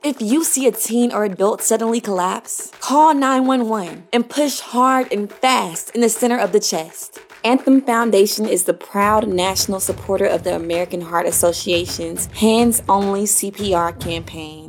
If you see a teen or adult suddenly collapse, call 911 and push hard and fast in the center of the chest. Anthem Foundation is the proud national supporter of the American Heart Association's Hands Only CPR campaign.